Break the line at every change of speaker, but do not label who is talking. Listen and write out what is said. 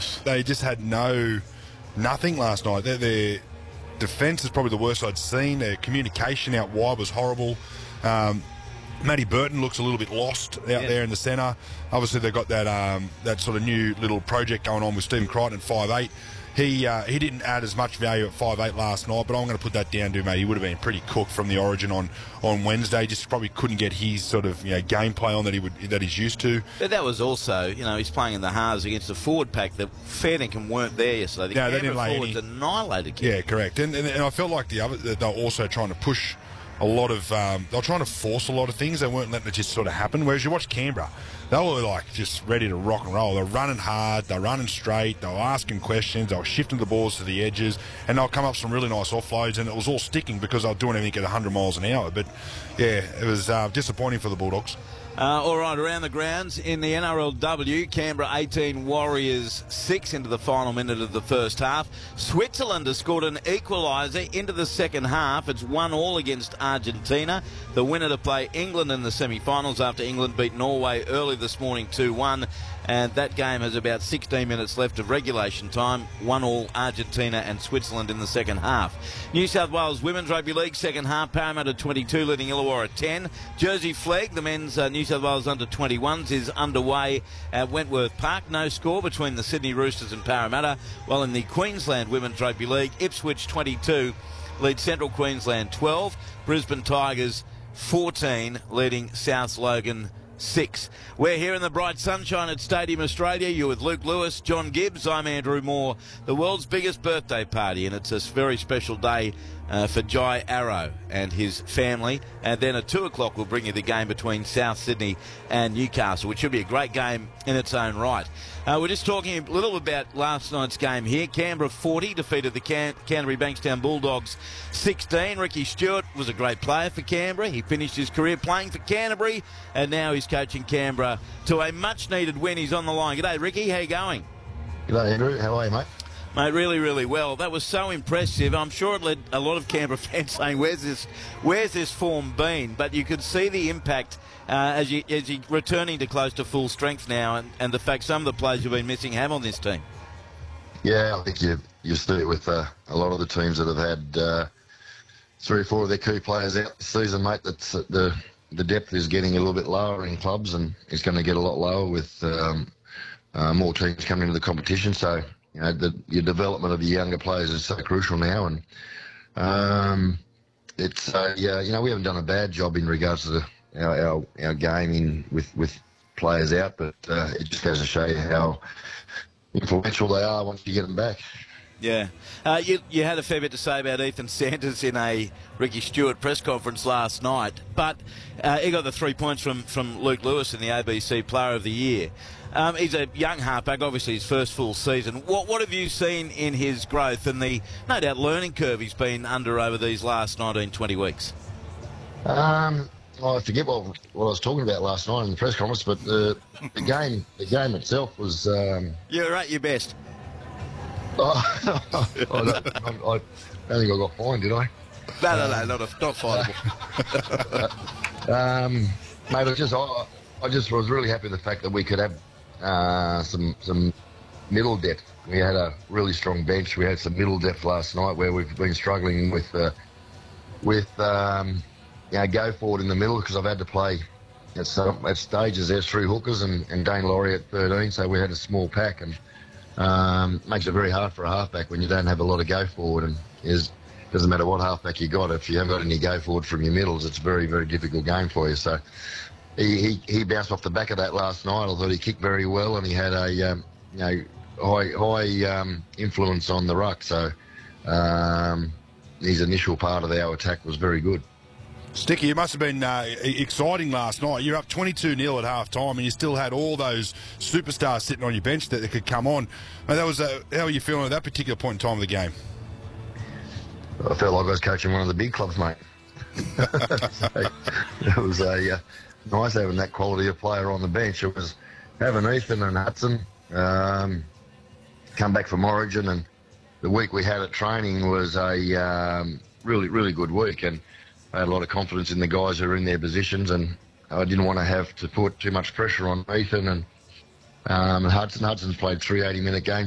ridiculous.
They just had nothing last night. Their defence is probably the worst I'd seen. Their communication out wide was horrible. Matty Burton looks a little bit lost out there in the centre. Obviously, they've got that sort of new little project going on with Stephen Crichton at 5'8". He didn't add as much value at 5'8" last night, but I'm going to put that down to, mate. He would have been pretty cooked from the Origin on Wednesday. Just probably couldn't get his sort of gameplay on that he's used to.
But that was also, he's playing in the halves against the forward pack. The Fairlingham weren't there yesterday.
They didn't lay
forwards annihilated.
Yeah, correct. And I felt like they were also trying to push a lot of. They were trying to force a lot of things. They weren't letting it just sort of happen. Whereas you watch Canberra, they were like just ready to rock and roll. They're running hard, they're running straight, they were asking questions, they were shifting the balls to the edges, and they'll come up some really nice offloads, and it was all sticking because they were doing everything at 100 miles an hour. But yeah, it was disappointing for the Bulldogs.
All right, around the grounds in the NRLW, Canberra 18, Warriors 6 into the final minute of the first half. Switzerland has scored an equaliser into the second half. It's 1-1 against Argentina. The winner to play England in the semi-finals after England beat Norway early this morning 2-1. And that game has about 16 minutes left of regulation time. 1-1 Argentina and Switzerland in the second half. New South Wales Women's Rugby League second half. Parramatta 22 leading Illawarra 10. Jersey Flegg, the men's New South Wales under-21s, is underway at Wentworth Park. No score between the Sydney Roosters and Parramatta. While in the Queensland Women's Rugby League, Ipswich 22 leads Central Queensland 12. Brisbane Tigers 14 leading South Logan 6. We're here in the bright sunshine at Stadium Australia. You're with Luke Lewis, John Gibbs. I'm Andrew Moore. The world's biggest birthday party, and it's a very special day for Jai Arrow and his family. And then at 2 o'clock we'll bring you the game between South Sydney and Newcastle, which should be a great game in its own right. We're just talking a little about last night's game here. Canberra 40 defeated the Canterbury Bankstown Bulldogs 16. Ricky Stewart was a great player for Canberra. He finished his career playing for Canterbury, and now he's coaching Canberra to a much-needed win. He's on the line. G'day, Ricky. How you going?
G'day, Andrew. How are you, mate?
Mate, really, really well. That was so impressive. I'm sure it led a lot of Canberra fans saying, where's this form been? But you could see the impact as you're returning to close to full strength now, and the fact some of the players you've been missing have on this team.
Yeah, I think you see it with a lot of the teams that have had 3 or 4 of their key players out this season, mate. That's the depth is getting a little bit lower in clubs, and it's going to get a lot lower with more teams coming into the competition. So, your development of your younger players is so crucial now, and it's we haven't done a bad job in regards to our game with players out, but it just goes to show you how influential they are once you get them back.
Yeah. You had a fair bit to say about Ethan Sanders in a Ricky Stewart press conference last night, but he got the 3 points from Luke Lewis in the ABC Player of the Year. He's a young halfback, obviously his first full season. What have you seen in his growth and the, no doubt, learning curve he's been under over these last 19, 20 weeks?
I forget what I was talking about last night in the press conference, but the game itself was...
You're at your best.
I don't think I got fined, did I?
No, not fireable.
Mate, I just was really happy with the fact that we could have some middle depth. We had a really strong bench. We had some middle depth last night where we've been struggling with go forward in the middle because I've had to play at stages. There's 3 hookers and Dane Laurie at 13, so we had a small pack, and makes it very hard for a halfback when you don't have a lot of go forward, and doesn't matter what halfback you got. If you haven't got any go forward from your middles, it's a very, very difficult game for you. So he bounced off the back of that last night. I thought he kicked very well, and he had a high influence on the ruck. So his initial part of our attack was very good.
Sticky, it must have been exciting last night. You're up 22-0 at half-time, and you still had all those superstars sitting on your bench that could come on. And that was how are you feeling at that particular point in time of the game?
I felt like I was coaching one of the big clubs, mate. So it was nice having that quality of player on the bench. It was having Ethan and Hudson come back from Origin, and the week we had at training was a really, really good week, and I had a lot of confidence in the guys who are in their positions, and I didn't want to have to put too much pressure on Ethan and Hudson. Hudson's played 3 80-minute games